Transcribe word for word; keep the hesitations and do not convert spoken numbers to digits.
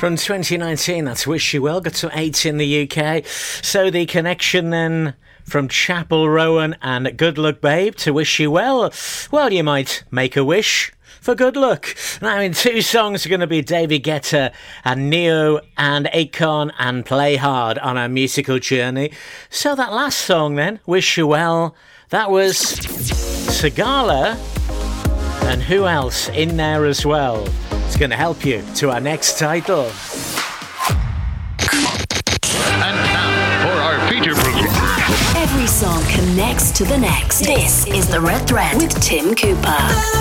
From twenty nineteen, that's Wish You Well, got to eight in the U K. So the connection then from Chapel Rowan and Good Luck Babe to Wish You Well. Well, you might make a wish for good luck. Now, in two songs are going to be David Guetta and Neo and Akon and Play Hard on our musical journey. So that last song then, Wish You Well, that was Sigala and who else in there as well? It's going to help you to our next title. And now for our feature program. Every song connects to the next. This is The Red Thread with Tim Cooper.